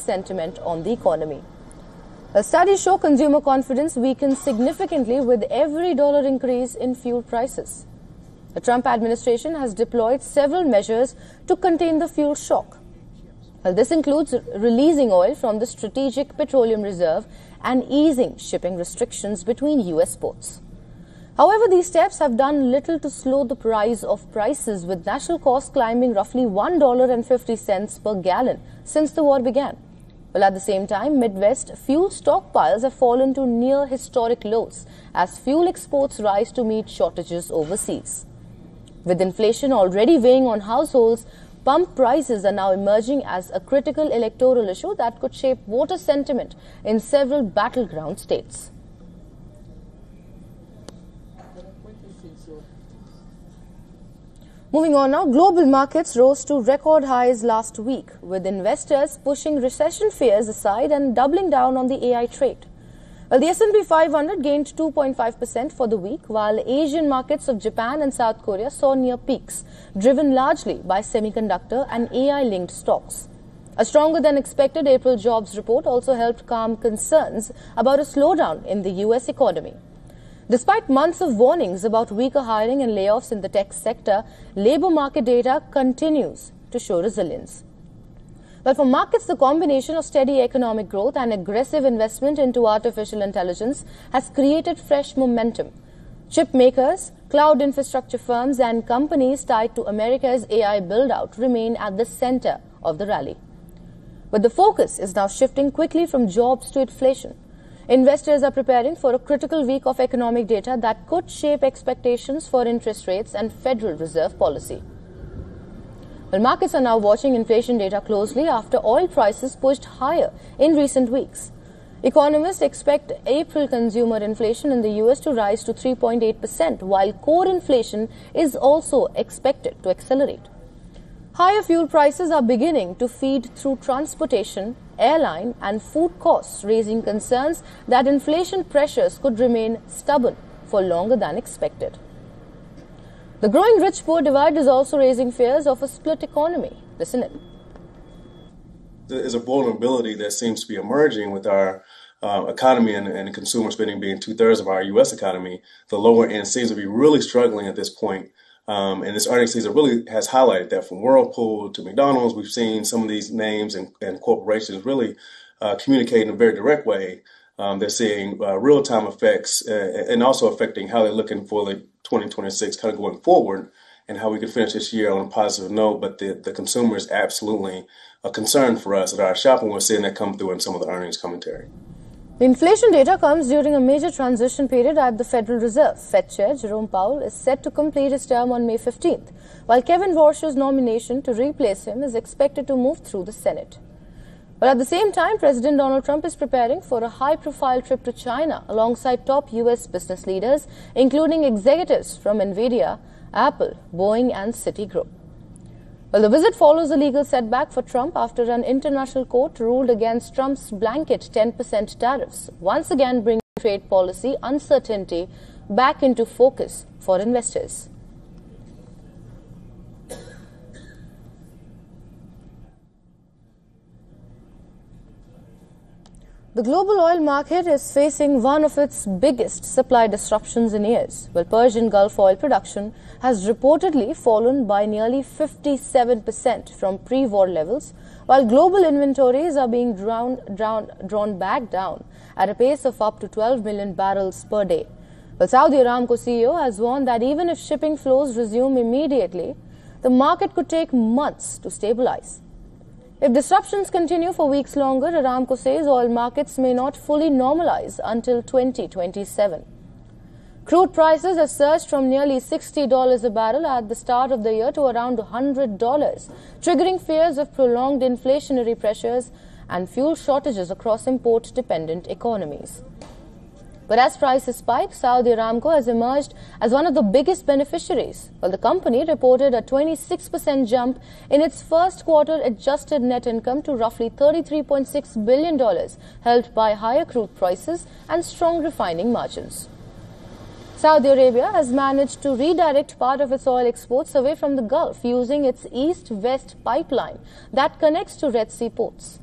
sentiment on the economy. Studies show consumer confidence weakens significantly with every dollar increase in fuel prices. The Trump administration has deployed several measures to contain the fuel shock. This includes releasing oil from the Strategic Petroleum Reserve and easing shipping restrictions between U.S. ports. However, these steps have done little to slow the rise of prices, with national costs climbing roughly $1.50 per gallon since the war began. Well, at the same time, Midwest fuel stockpiles have fallen to near historic lows as fuel exports rise to meet shortages overseas. With inflation already weighing on households, pump prices are now emerging as a critical electoral issue that could shape voter sentiment in several battleground states. Moving on now, global markets rose to record highs last week, with investors pushing recession fears aside and doubling down on the AI trade. Well, the S&P 500 gained 2.5% for the week, while Asian markets of Japan and South Korea saw near peaks, driven largely by semiconductor and AI-linked stocks. A stronger than expected April jobs report also helped calm concerns about a slowdown in the U.S. economy. Despite months of warnings about weaker hiring and layoffs in the tech sector, labor market data continues to show resilience. But for markets, the combination of steady economic growth and aggressive investment into artificial intelligence has created fresh momentum. Chip makers, cloud infrastructure firms, and companies tied to America's AI build-out remain at the center of the rally. But the focus is now shifting quickly from jobs to inflation. Investors are preparing for a critical week of economic data that could shape expectations for interest rates and Federal Reserve policy. Well, markets are now watching inflation data closely after oil prices pushed higher in recent weeks. Economists expect April consumer inflation in the U.S. to rise to 3.8%, while core inflation is also expected to accelerate. Higher fuel prices are beginning to feed through transportation, airline, and food costs, raising concerns that inflation pressures could remain stubborn for longer than expected. The growing rich-poor divide is also raising fears of a split economy. Listen in. There is a vulnerability that seems to be emerging with our economy and consumer spending being 2/3 of our U.S. economy. The lower end seems to be really struggling at this point. And this earnings season really has highlighted that. From Whirlpool to McDonald's, we've seen some of these names and corporations really communicate in a very direct way. They're seeing real-time effects and also affecting how they're looking for the 2026 kind of going forward and how we can finish this year on a positive note. But the consumer is absolutely a concern for us at our shopping. We're seeing that come through in some of the earnings commentary. The inflation data comes during a major transition period at the Federal Reserve. Fed Chair Jerome Powell is set to complete his term on May 15th, while Kevin Warsh's nomination to replace him is expected to move through the Senate. But at the same time, President Donald Trump is preparing for a high-profile trip to China alongside top U.S. business leaders, including executives from NVIDIA, Apple, Boeing, and Citigroup. Well, the visit follows a legal setback for Trump after an international court ruled against Trump's blanket 10% tariffs, once again bringing trade policy uncertainty back into focus for investors. The global oil market is facing one of its biggest supply disruptions in years. Well, Persian Gulf oil production has reportedly fallen by nearly 57% from pre-war levels, while global inventories are being drawn back down at a pace of up to 12 million barrels per day. Well, Saudi Aramco CEO has warned that even if shipping flows resume immediately, the market could take months to stabilize. If disruptions continue for weeks longer, Aramco says oil markets may not fully normalize until 2027. Crude prices have surged from nearly $60 a barrel at the start of the year to around $100, triggering fears of prolonged inflationary pressures and fuel shortages across import-dependent economies. But as prices spike, Saudi Aramco has emerged as one of the biggest beneficiaries. Well, the company reported a 26% jump in its first quarter adjusted net income to roughly $33.6 billion, helped by higher crude prices and strong refining margins. Saudi Arabia has managed to redirect part of its oil exports away from the Gulf using its east-west pipeline that connects to Red Sea ports.